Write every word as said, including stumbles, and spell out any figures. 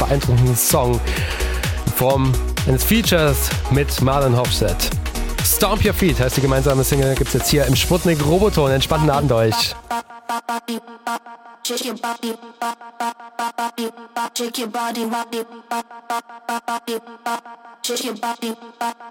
beeindruckenden Song in Form eines Features mit Marlon Hofstedt. Stomp Your Feet heißt die gemeinsame Single, gibt's jetzt hier im Sputnik Roboton. Entspannten Abend euch. Shake your body, shake your body, shake your body.